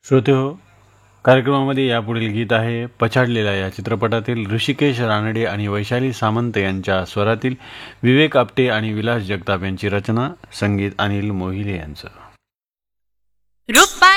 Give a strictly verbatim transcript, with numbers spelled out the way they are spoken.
श्रोते हो, कार्यक्रमामध्ये यापुढील गीत आहे पछाडलेला या चित्रपटातील ऋषिकेश रानडे आणि वैशाली सामंत यांच्या स्वरातील विवेक आपटे आणि विलास जगताप यांची रचना, संगीत अनिल मोहिले यांचं. रूपा